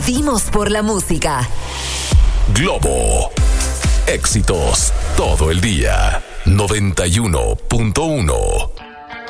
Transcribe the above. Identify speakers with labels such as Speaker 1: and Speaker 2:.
Speaker 1: Vivimos por la música.
Speaker 2: Globo. Éxitos todo el día. 91.1.